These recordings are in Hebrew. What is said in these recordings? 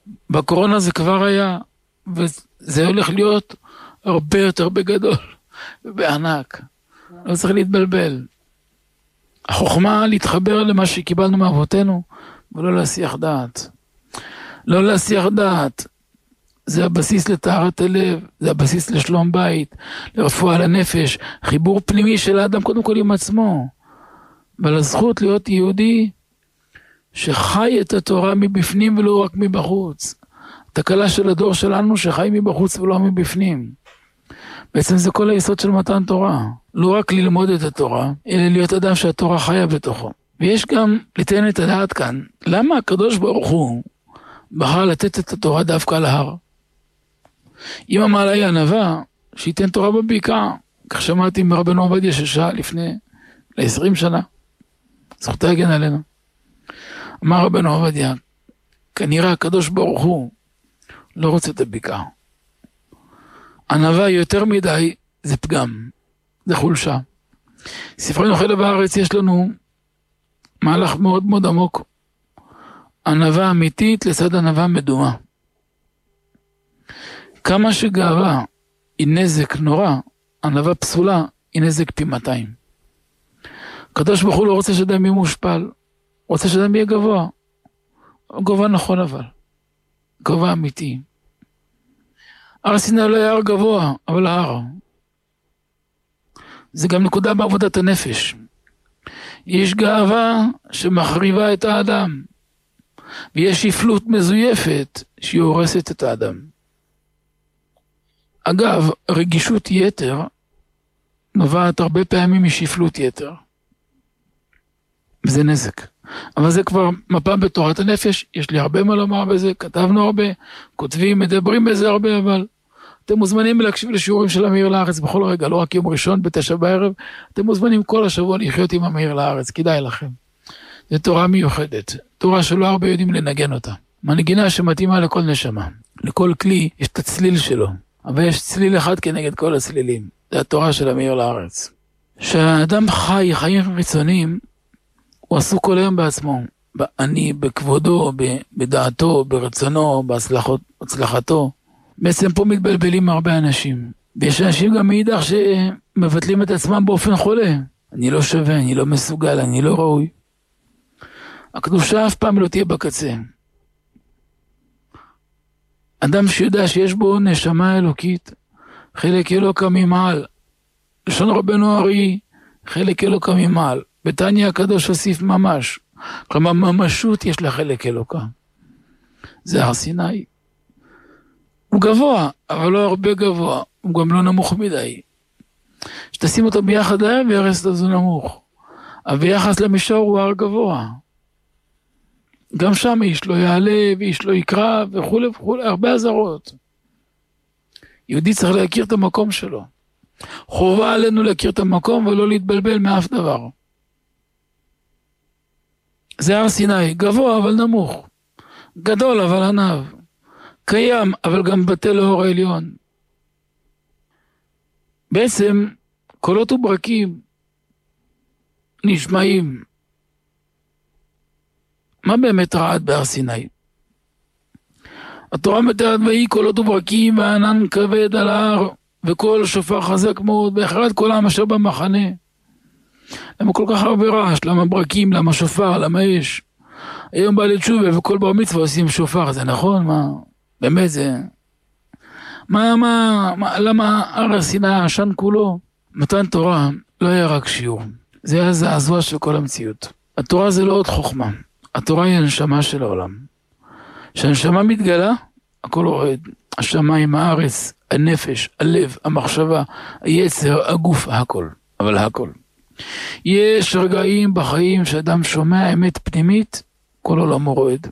בקורונה זה כבר היה, וזה הולך להיות הרבה יותר בגדול ובענק. לא צריך להתבלבל. החוכמה להתחבר למה שקיבלנו מאבותינו, ולא להסיח דעת. לא להסיח דעת. זה הבסיס לטהרת הלב, זה הבסיס לשלום בית, לרפואה לנפש, חיבור פנימי של האדם קודם כל עם עצמו. ועל הזכות להיות יהודי שחי את התורה מבפנים ולא רק מבחוץ. התקלה של הדור שלנו שחי מבחוץ ולא מבפנים. בעצם זה כל היסוד של מתן תורה. לא רק ללמוד את התורה, אלא להיות אדם שהתורה חיה בתוכו. ויש גם לתן את הדעת כאן. למה הקדוש ברוך הוא בחר לתת את התורה דווקא על ההר? אם המעלה היא ענווה, שייתן תורה בבקעה. כך שמעתי מרבנו עובדיה ששאל לפני 20 שנה. זכותה הגן עלינו. אמר רבנו עובדיה, כנראה הקדוש ברוך הוא לא רוצה את הבקעה. ענווה יותר מדי זה פגם, זה חולשה. ספרנו חלב הארץ יש לנו מהלך מאוד מאוד עמוק. ענווה אמיתית לצד ענווה מדומה. כמה שגאווה היא נזק נורא, ענווה פסולה היא נזק פי 200. הקדוש ברוך הוא לא רוצה שאדם יהיה מושפל, רוצה שאדם יהיה גבוה. גבוה נכון אבל, גבוה אמיתי. הר סיני לא היה הר גבוה, אבל ההר. זה גם נקודה בעבודת הנפש. יש גאווה שמחריבה את האדם, ויש שפלות מזויפת שהיא הורסת את האדם. אגב, רגישות יתר נובעת הרבה פעמים משפלות יתר. וזה נזק. אבל זה כבר מפה בתורת הנפש, יש לי הרבה מה לומר בזה, כתבנו הרבה, כותבים, מדברים בזה הרבה, אבל אתם מוזמנים להקשיב לשיעורים של המאיר לארץ בכל רגע, לא רק יום ראשון ב9 בערב, אתם מוזמנים כל השבוע לחיות עם המאיר לארץ, כדאי לכם. זו תורה מיוחדת, תורה שלא הרבה יודעים לנגן אותה. מנגינה שמתאימה לכל נשמה, לכל כלי יש את הצליל שלו, אבל יש צליל אחד כנגד כל הצלילים, זה התורה של המאיר לארץ. שהאדם חי חיים חיצוניים, הוא עסוק כל היום בעצמו, אני, בכבודו, בדעתו, ברצונו, בהצלחתו. בעצם פה מתבלבלים הרבה אנשים. ויש אנשים גם מאידך שמבטלים את עצמם באופן חולה. אני לא שווה, אני לא מסוגל, אני לא ראוי. הקדושה אף פעם לא תהיה בקצה. אדם שיודע שיש בו נשמה אלוקית, חלק אלוקה ממעל. לשון רבנו ארי, חלק אלוקה ממעל. בתניא הקדוש הוסיף ממש. כלומר, ממשות יש לה חלק אלוקה. זה הר סיני. הוא גבוה, אבל לא הרבה גבוה. הוא גם לא נמוך מדי. שתשים אותו ביחד להם וירס לו זה נמוך. אבל ביחס למישור הוא הר גבוה. גם שם איש לא יעלה ואיש לא יקרא וכו' וכו'. הרבה עזרות. יהודי צריך להכיר את המקום שלו. חובה עלינו להכיר את המקום ולא להתבלבל מאף דבר. זה הר סיני, גבוה אבל נמוך, גדול אבל ענב, קיים אבל גם בטל לאור העליון. בעצם קולות וברקים נשמעים. מה באמת רעד בהר סיני? התורה מתארת ויהי קולות וברקים וענן כבד על ההר וקול שופר חזק מאוד והחרד כל העם אשר במחנה. למה כל כך הרבה רעש? למה ברקים? למה שופר? למה אש? היום בא לתשובה וכל בר מצווה עושים שופר, זה נכון? מה? באמת זה... למה הר סיני העשן כולו? מתן תורה לא היה רק שיעור, זה היה זעזוע של כל המציאות. התורה זה לא עוד חוכמה, התורה היא הנשמה של העולם. כשהנשמה מתגלה, הכל יורד. השמיים, הארץ, הנפש, הלב, המחשבה, היצר, הגוף, הכל. אבל הכל. יש רגעים בחיים שאדם שומע אמת פנימית, כל עולמו רועד.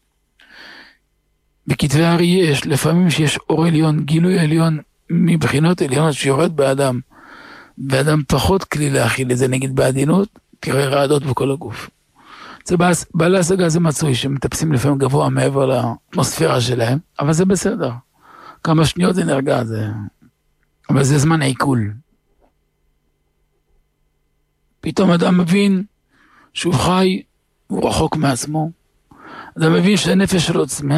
בכתבי הארי יש, לפעמים שיש אור עליון, גילוי עליון, מבחינות עליונות שיורד באדם, ואדם פחות כלי להכיל את זה, נגיד בעדינות, תראה רעדות בכל הגוף. זה בעלי השגה זה מצוי, שמטפסים לפעמים גבוה מעבר לאטמוספירה שלהם, אבל זה בסדר. כמה שניות זה נרגע, אבל זה זמן עיכול. פתאום אדם מבין שהוא חי, הוא רחוק מעצמו. אדם מבין שהנפש שלו צמאה,